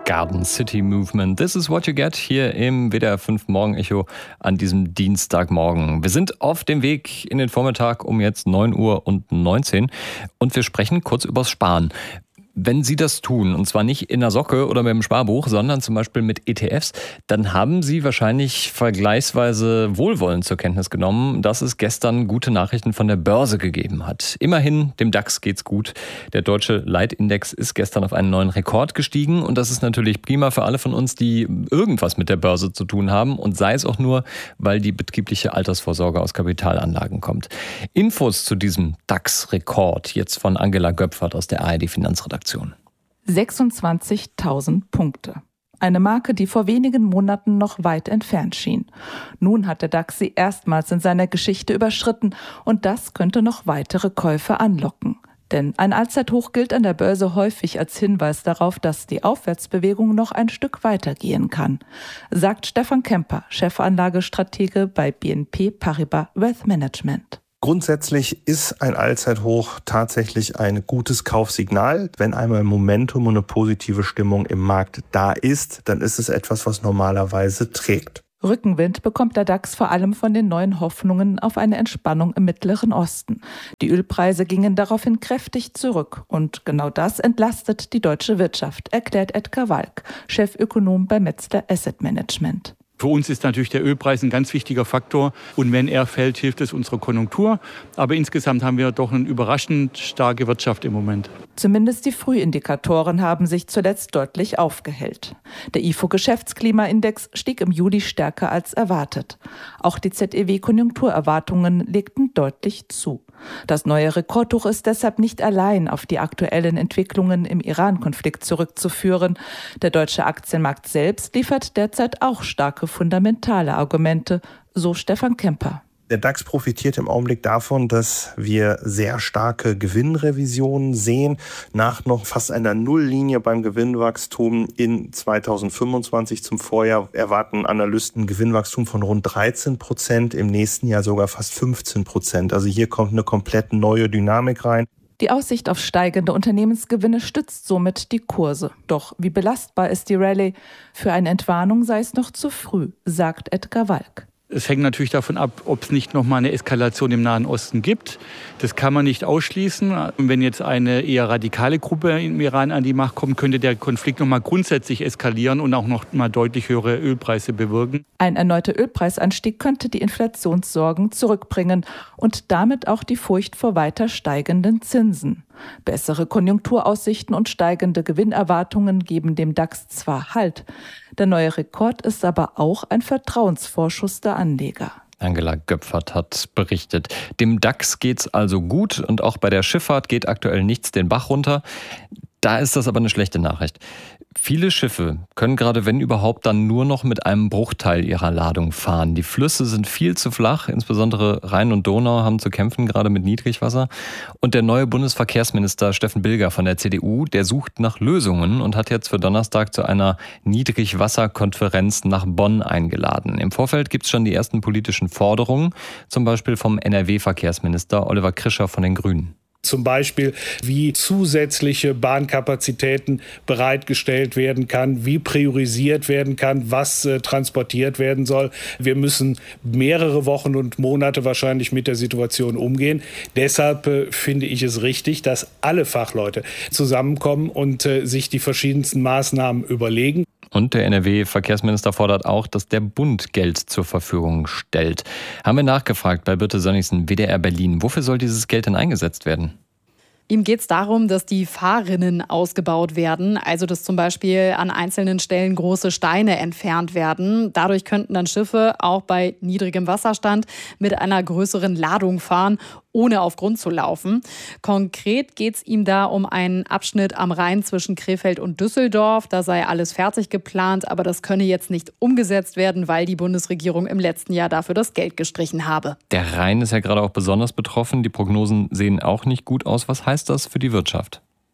Garden City Movement. This is what you get hier im WDR 5 Morgen-Echo an diesem Dienstagmorgen. Wir sind auf dem Weg in den Vormittag um jetzt 9:19 Uhr und wir sprechen kurz übers Sparen. Wenn Sie das tun, und zwar nicht in der Socke oder mit dem Sparbuch, sondern zum Beispiel mit ETFs, dann haben Sie wahrscheinlich vergleichsweise wohlwollend zur Kenntnis genommen, dass es gestern gute Nachrichten von der Börse gegeben hat. Immerhin, dem DAX geht's gut. Der deutsche Leitindex ist gestern auf einen neuen Rekord gestiegen und das ist natürlich prima für alle von uns, die irgendwas mit der Börse zu tun haben und sei es auch nur, weil die betriebliche Altersvorsorge aus Kapitalanlagen kommt. Infos zu diesem DAX-Rekord jetzt von Angela Göpfert aus der ARD-Finanzredaktion. 26.000 Punkte. Eine Marke, die vor wenigen Monaten noch weit entfernt schien. Nun hat der DAX sie erstmals in seiner Geschichte überschritten und das könnte noch weitere Käufe anlocken. Denn ein Allzeithoch gilt an der Börse häufig als Hinweis darauf, dass die Aufwärtsbewegung noch ein Stück weitergehen kann, sagt Stefan Kemper, Chefanlagestratege bei BNP Paribas Wealth Management. Grundsätzlich ist ein Allzeithoch tatsächlich ein gutes Kaufsignal. Wenn einmal Momentum und eine positive Stimmung im Markt da ist, dann ist es etwas, was normalerweise trägt. Rückenwind bekommt der DAX vor allem von den neuen Hoffnungen auf eine Entspannung im Mittleren Osten. Die Ölpreise gingen daraufhin kräftig zurück und genau das entlastet die deutsche Wirtschaft, erklärt Edgar Walk, Chefökonom bei Metzler Asset Management. Für uns ist natürlich der Ölpreis ein ganz wichtiger Faktor und wenn er fällt, hilft es unserer Konjunktur. Aber insgesamt haben wir doch eine überraschend starke Wirtschaft im Moment. Zumindest die Frühindikatoren haben sich zuletzt deutlich aufgehellt. Der IFO-Geschäftsklimaindex stieg im Juli stärker als erwartet. Auch die ZEW-Konjunkturerwartungen legten deutlich zu. Das neue Rekordhoch ist deshalb nicht allein auf die aktuellen Entwicklungen im Iran-Konflikt zurückzuführen. Der deutsche Aktienmarkt selbst liefert derzeit auch starke fundamentale Argumente, so Stefan Kemper. Der DAX profitiert im Augenblick davon, dass wir sehr starke Gewinnrevisionen sehen. Nach noch fast einer Nulllinie beim Gewinnwachstum in 2025 zum Vorjahr erwarten Analysten ein Gewinnwachstum von rund 13%, im nächsten Jahr sogar fast 15%. Also hier kommt eine komplett neue Dynamik rein. Die Aussicht auf steigende Unternehmensgewinne stützt somit die Kurse. Doch wie belastbar ist die Rallye? Für eine Entwarnung sei es noch zu früh, sagt Edgar Walk. Es hängt natürlich davon ab, ob es nicht nochmal eine Eskalation im Nahen Osten gibt. Das kann man nicht ausschließen. Wenn jetzt eine eher radikale Gruppe im Iran an die Macht kommt, könnte der Konflikt nochmal grundsätzlich eskalieren und auch noch mal deutlich höhere Ölpreise bewirken. Ein erneuter Ölpreisanstieg könnte die Inflationssorgen zurückbringen und damit auch die Furcht vor weiter steigenden Zinsen. Bessere Konjunkturaussichten und steigende Gewinnerwartungen geben dem DAX zwar Halt. Der neue Rekord ist aber auch ein Vertrauensvorschuss der Anleger. Angela Göpfert hat berichtet. Dem DAX geht's also gut und auch bei der Schifffahrt geht aktuell nichts den Bach runter. Da ist das aber eine schlechte Nachricht. Viele Schiffe können gerade wenn überhaupt dann nur noch mit einem Bruchteil ihrer Ladung fahren. Die Flüsse sind viel zu flach, insbesondere Rhein und Donau haben zu kämpfen, gerade mit Niedrigwasser. Und der neue Bundesverkehrsminister Steffen Bilger von der CDU, der sucht nach Lösungen und hat jetzt für Donnerstag zu einer Niedrigwasserkonferenz nach Bonn eingeladen. Im Vorfeld gibt es schon die ersten politischen Forderungen, zum Beispiel vom NRW-Verkehrsminister Oliver Krischer von den Grünen. Zum Beispiel, wie zusätzliche Bahnkapazitäten bereitgestellt werden kann, wie priorisiert werden kann, was transportiert werden soll. Wir müssen mehrere Wochen und Monate wahrscheinlich mit der Situation umgehen. Deshalb finde ich es richtig, dass alle Fachleute zusammenkommen und sich die verschiedensten Maßnahmen überlegen. Und der NRW-Verkehrsminister fordert auch, dass der Bund Geld zur Verfügung stellt. Haben wir nachgefragt bei Birte Sönnigsen, WDR Berlin. Wofür soll dieses Geld denn eingesetzt werden? Ihm geht es darum, dass die Fahrrinnen ausgebaut werden, also dass zum Beispiel an einzelnen Stellen große Steine entfernt werden. Dadurch könnten dann Schiffe auch bei niedrigem Wasserstand mit einer größeren Ladung fahren, ohne auf Grund zu laufen. Konkret geht es ihm da um einen Abschnitt am Rhein zwischen Krefeld und Düsseldorf. Da sei alles fertig geplant, aber das könne jetzt nicht umgesetzt werden, weil die Bundesregierung im letzten Jahr dafür das Geld gestrichen habe. Der Rhein ist ja gerade auch besonders betroffen. Die Prognosen sehen auch nicht gut aus. Was heißt das für die Wirtschaft?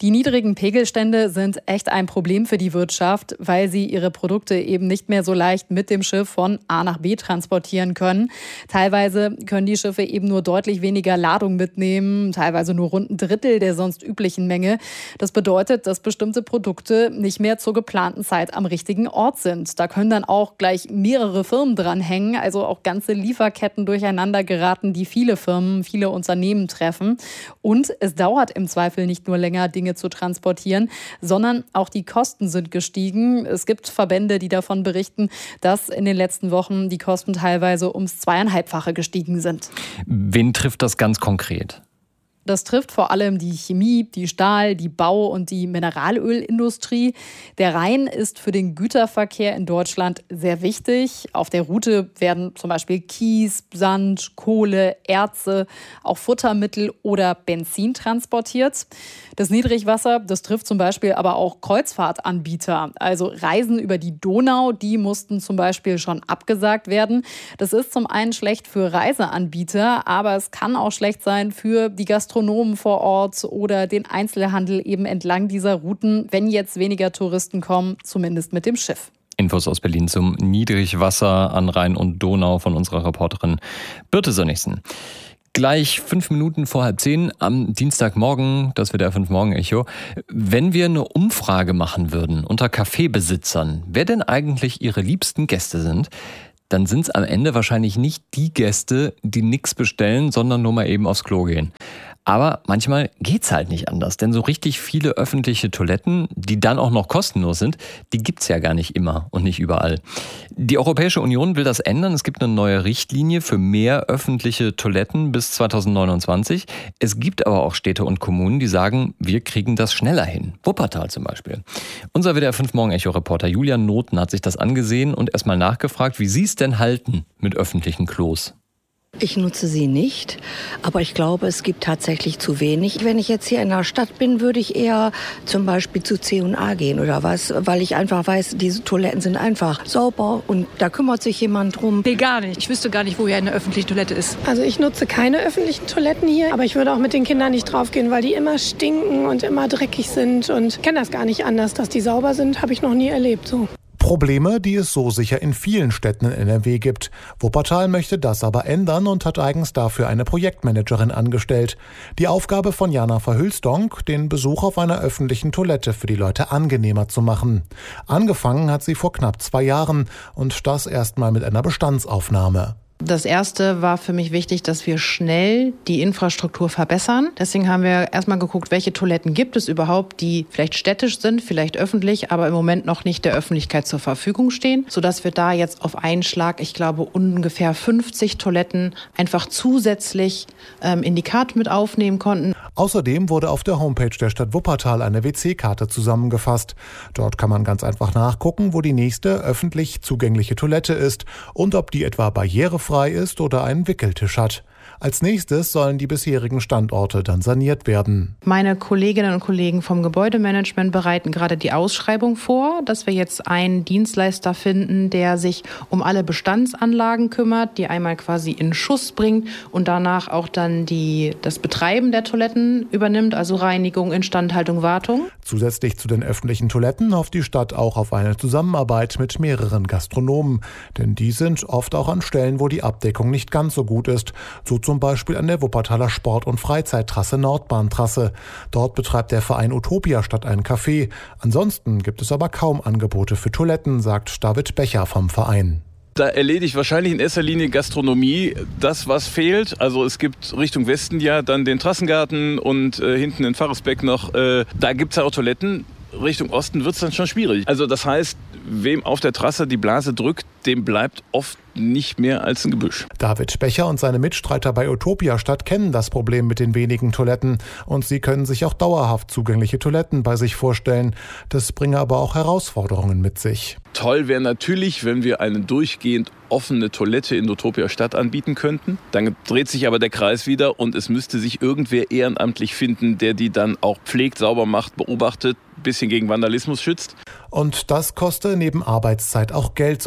Die niedrigen Pegelstände sind echt ein Problem für die Wirtschaft, weil sie ihre Produkte eben nicht mehr so leicht mit dem Schiff von A nach B transportieren können. Teilweise können die Schiffe eben nur deutlich weniger Ladung mitnehmen, teilweise nur rund ein Drittel der sonst üblichen Menge. Das bedeutet, dass bestimmte Produkte nicht mehr zur geplanten Zeit am richtigen Ort sind. Da können dann auch gleich mehrere Firmen dranhängen, also auch ganze Lieferketten durcheinander geraten, die viele Firmen, viele Unternehmen treffen. Und es dauert im Zweifel nicht nur länger, Dinge zu transportieren, sondern auch die Kosten sind gestiegen. Es gibt Verbände, die davon berichten, dass in den letzten Wochen die Kosten teilweise ums 2,5-fache gestiegen sind. Wen trifft das ganz konkret? Das trifft vor allem die Chemie, die Stahl-, die Bau- und die Mineralölindustrie. Der Rhein ist für den Güterverkehr in Deutschland sehr wichtig. Auf der Route werden zum Beispiel Kies, Sand, Kohle, Erze, auch Futtermittel oder Benzin transportiert. Das Niedrigwasser, das trifft zum Beispiel aber auch Kreuzfahrtanbieter. Also Reisen über die Donau, die mussten zum Beispiel schon abgesagt werden. Das ist zum einen schlecht für Reiseanbieter, aber es kann auch schlecht sein für die Gastronomen vor Ort oder den Einzelhandel eben entlang dieser Routen, wenn jetzt weniger Touristen kommen, zumindest mit dem Schiff. Infos aus Berlin zum Niedrigwasser an Rhein und Donau von unserer Reporterin Birte Sönnigsen. Gleich 5 Minuten vor 9:30 am Dienstagmorgen, das WDR 5 Morgen-Echo. Wenn wir eine Umfrage machen würden unter Kaffeebesitzern, wer denn eigentlich ihre liebsten Gäste sind, dann sind es am Ende wahrscheinlich nicht die Gäste, die nichts bestellen, sondern nur mal eben aufs Klo gehen. Aber manchmal geht's halt nicht anders, denn so richtig viele öffentliche Toiletten, die dann auch noch kostenlos sind, die gibt's ja gar nicht immer und nicht überall. Die Europäische Union will das ändern. Es gibt eine neue Richtlinie für mehr öffentliche Toiletten bis 2029. Es gibt aber auch Städte und Kommunen, die sagen, wir kriegen das schneller hin. Wuppertal zum Beispiel. Unser WDR 5 Morgen-Echo-Reporter Julian Noten hat sich das angesehen und erstmal nachgefragt, wie sie es denn halten mit öffentlichen Klos. Ich nutze sie nicht, aber ich glaube, es gibt tatsächlich zu wenig. Wenn ich jetzt hier in der Stadt bin, würde ich eher zum Beispiel zu C&A gehen oder was, weil ich einfach weiß, diese Toiletten sind einfach sauber und da kümmert sich jemand drum. Nee, gar nicht. Ich wüsste gar nicht, wo hier eine öffentliche Toilette ist. Also ich nutze keine öffentlichen Toiletten hier, aber ich würde auch mit den Kindern nicht draufgehen, weil die immer stinken und immer dreckig sind und kenne das gar nicht anders. Dass die sauber sind, habe ich noch nie erlebt so. Probleme, die es so sicher in vielen Städten in NRW gibt. Wuppertal möchte das aber ändern und hat eigens dafür eine Projektmanagerin angestellt. Die Aufgabe von Jana Verhülstonk, den Besuch auf einer öffentlichen Toilette für die Leute angenehmer zu machen. Angefangen hat sie vor knapp 2 Jahren und das erstmal mit einer Bestandsaufnahme. Das erste war für mich wichtig, dass wir schnell die Infrastruktur verbessern. Deswegen haben wir erstmal geguckt, welche Toiletten gibt es überhaupt, die vielleicht städtisch sind, vielleicht öffentlich, aber im Moment noch nicht der Öffentlichkeit zur Verfügung stehen, sodass wir da jetzt auf einen Schlag, ich glaube, ungefähr 50 Toiletten einfach zusätzlich in die Karte mit aufnehmen konnten. Außerdem wurde auf der Homepage der Stadt Wuppertal eine WC-Karte zusammengefasst. Dort kann man ganz einfach nachgucken, wo die nächste öffentlich zugängliche Toilette ist und ob die etwa barrierefrei ist oder einen Wickeltisch hat. Als nächstes sollen die bisherigen Standorte dann saniert werden. Meine Kolleginnen und Kollegen vom Gebäudemanagement bereiten gerade die Ausschreibung vor, dass wir jetzt einen Dienstleister finden, der sich um alle Bestandsanlagen kümmert, die einmal quasi in Schuss bringt und danach auch dann das Betreiben der Toiletten übernimmt, also Reinigung, Instandhaltung, Wartung. Zusätzlich zu den öffentlichen Toiletten hofft die Stadt auch auf eine Zusammenarbeit mit mehreren Gastronomen. Denn die sind oft auch an Stellen, wo die Abdeckung nicht ganz so gut ist. So zum Beispiel an der Wuppertaler Sport- und Freizeittrasse Nordbahntrasse. Dort betreibt der Verein Utopia Stadt ein Café. Ansonsten gibt es aber kaum Angebote für Toiletten, sagt David Becher vom Verein. Da erledigt wahrscheinlich in erster Linie Gastronomie das, was fehlt. Also es gibt Richtung Westen ja dann den Trassengarten und hinten in Pfarrersbeck noch. Da gibt es ja auch Toiletten. Richtung Osten wird es dann schon schwierig. Also das heißt, wem auf der Trasse die Blase drückt, dem bleibt oft nicht mehr als ein Gebüsch. David Becher und seine Mitstreiter bei Utopia Stadt kennen das Problem mit den wenigen Toiletten und sie können sich auch dauerhaft zugängliche Toiletten bei sich vorstellen. Das bringe aber auch Herausforderungen mit sich. Toll wäre natürlich, wenn wir eine durchgehend offene Toilette in Utopia Stadt anbieten könnten. Dann dreht sich aber der Kreis wieder und es müsste sich irgendwer ehrenamtlich finden, der die dann auch pflegt, sauber macht, beobachtet, ein bisschen gegen Vandalismus schützt. Und das koste neben Arbeitszeit auch Geld, so David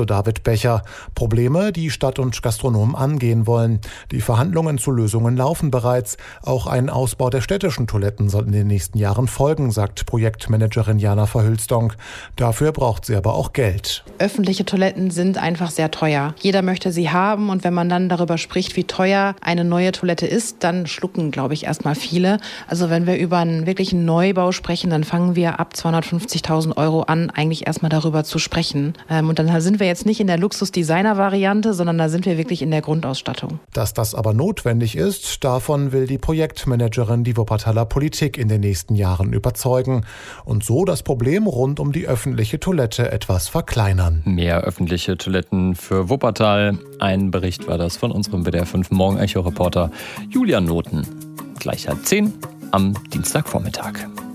Plastikbecher. Probleme, die Stadt und Gastronomen angehen wollen. Die Verhandlungen zu Lösungen laufen bereits. Auch ein Ausbau der städtischen Toiletten soll in den nächsten Jahren folgen, sagt Projektmanagerin Jana Verhülstonk. Dafür braucht sie aber auch Geld. Öffentliche Toiletten sind einfach sehr teuer. Jeder möchte sie haben und wenn man dann darüber spricht, wie teuer eine neue Toilette ist, dann schlucken, glaube ich, erstmal viele. Also wenn wir über einen wirklichen Neubau sprechen, dann fangen wir ab 250.000 Euro an, eigentlich erstmal darüber zu sprechen. Und dann sind wir jetzt nicht in der Luxus-Designer-Variante, sondern da sind wir wirklich in der Grundausstattung. Dass das aber notwendig ist, davon will die Projektmanagerin die Wuppertaler Politik in den nächsten Jahren überzeugen und so das Problem rund um die öffentliche Toilette etwas verkleinern. Mehr öffentliche Toiletten für Wuppertal. Ein Bericht war das von unserem WDR 5 Morgen Echo-Reporter Julian Noten. Gleich 9:30 am Dienstagvormittag.